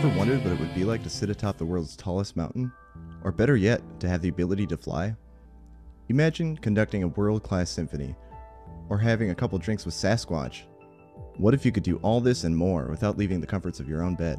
ever wondered what it would be like to sit atop the world's tallest mountain? Or better yet, to have the ability to fly? Imagine conducting a world-class symphony, or having a couple drinks with Sasquatch. What if you could do all this and more without leaving the comforts of your own bed?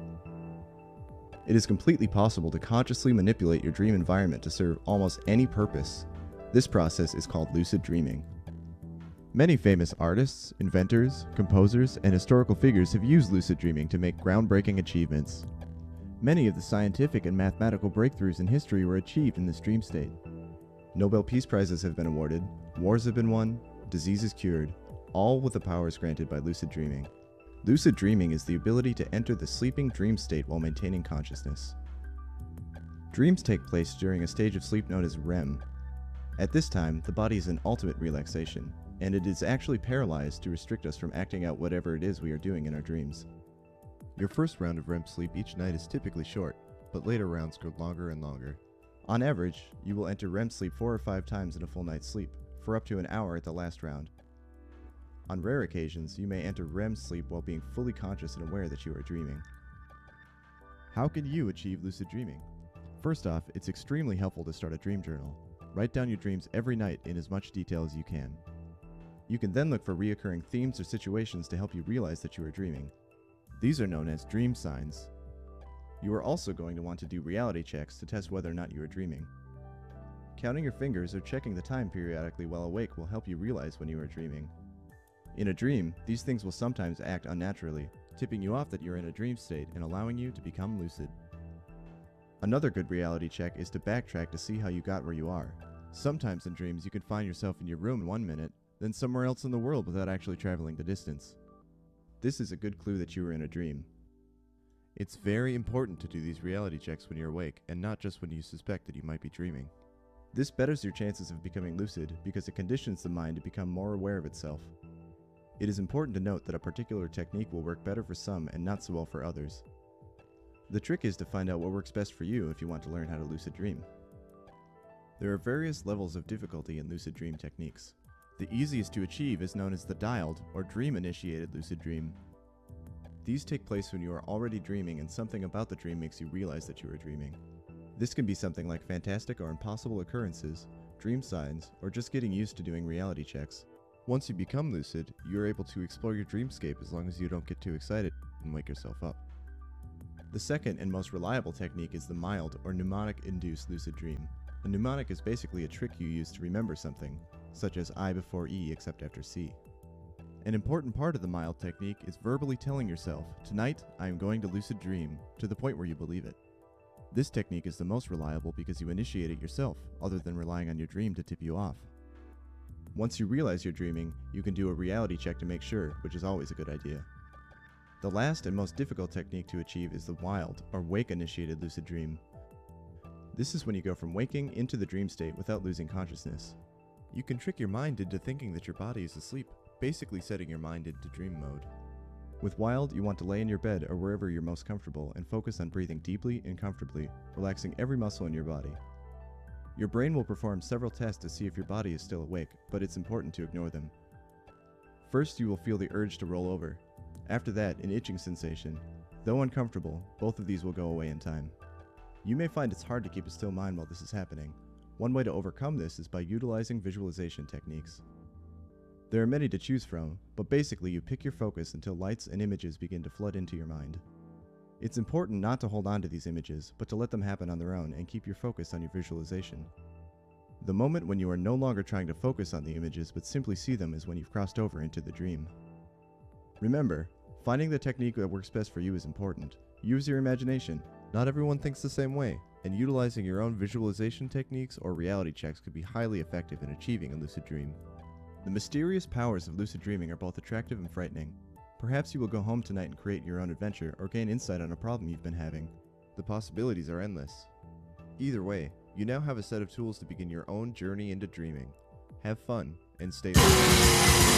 It is completely possible to consciously manipulate your dream environment to serve almost any purpose. This process is called lucid dreaming. Many famous artists, inventors, composers, and historical figures have used lucid dreaming to make groundbreaking achievements. Many of the scientific and mathematical breakthroughs in history were achieved in this dream state. Nobel Peace Prizes have been awarded, wars have been won, diseases cured, all with the powers granted by lucid dreaming. Lucid dreaming is the ability to enter the sleeping dream state while maintaining consciousness. Dreams take place during a stage of sleep known as REM. At this time, the body is in ultimate relaxation, and it is actually paralyzed to restrict us from acting out whatever it is we are doing in our dreams. Your first round of REM sleep each night is typically short, but later rounds grow longer and longer. On average, you will enter REM sleep 4 or 5 times in a full night's sleep, for up to an hour at the last round. On rare occasions, you may enter REM sleep while being fully conscious and aware that you are dreaming. How can you achieve lucid dreaming? First off, it's extremely helpful to start a dream journal. Write down your dreams every night in as much detail as you can. You can then look for recurring themes or situations to help you realize that you are dreaming. These are known as dream signs. You are also going to want to do reality checks to test whether or not you are dreaming. Counting your fingers or checking the time periodically while awake will help you realize when you are dreaming. In a dream, these things will sometimes act unnaturally, tipping you off that you're in a dream state and allowing you to become lucid. Another good reality check is to backtrack to see how you got where you are. Sometimes in dreams you can find yourself in your room in 1 minute, then somewhere else in the world without actually traveling the distance. This is a good clue that you were in a dream. It's very important to do these reality checks when you're awake, and not just when you suspect that you might be dreaming. This betters your chances of becoming lucid because it conditions the mind to become more aware of itself. It is important to note that a particular technique will work better for some and not so well for others. The trick is to find out what works best for you if you want to learn how to lucid dream. There are various levels of difficulty in lucid dream techniques. The easiest to achieve is known as the dialed or dream-initiated lucid dream. These take place when you are already dreaming and something about the dream makes you realize that you are dreaming. This can be something like fantastic or impossible occurrences, dream signs, or just getting used to doing reality checks. Once you become lucid, you are able to explore your dreamscape as long as you don't get too excited and wake yourself up. The second and most reliable technique is the mild or mnemonic-induced lucid dream. A mnemonic is basically a trick you use to remember something, such as I before E except after C. An important part of the mild technique is verbally telling yourself, "Tonight, I am going to lucid dream," to the point where you believe it. This technique is the most reliable because you initiate it yourself, other than relying on your dream to tip you off. Once you realize you're dreaming, you can do a reality check to make sure, which is always a good idea. The last and most difficult technique to achieve is the wild or wake-initiated lucid dream. This is when you go from waking into the dream state without losing consciousness. You can trick your mind into thinking that your body is asleep, basically setting your mind into dream mode. With wild, you want to lay in your bed or wherever you're most comfortable and focus on breathing deeply and comfortably, relaxing every muscle in your body. Your brain will perform several tests to see if your body is still awake, but it's important to ignore them. First, you will feel the urge to roll over. After that, an itching sensation. Though uncomfortable, both of these will go away in time. You may find it's hard to keep a still mind while this is happening. One way to overcome this is by utilizing visualization techniques. There are many to choose from, but basically you pick your focus until lights and images begin to flood into your mind. It's important not to hold on to these images, but to let them happen on their own and keep your focus on your visualization. The moment when you are no longer trying to focus on the images but simply see them is when you've crossed over into the dream. Remember, finding the technique that works best for you is important. Use your imagination. Not everyone thinks the same way, and utilizing your own visualization techniques or reality checks could be highly effective in achieving a lucid dream. The mysterious powers of lucid dreaming are both attractive and frightening. Perhaps you will go home tonight and create your own adventure or gain insight on a problem you've been having. The possibilities are endless. Either way, you now have a set of tools to begin your own journey into dreaming. Have fun and stay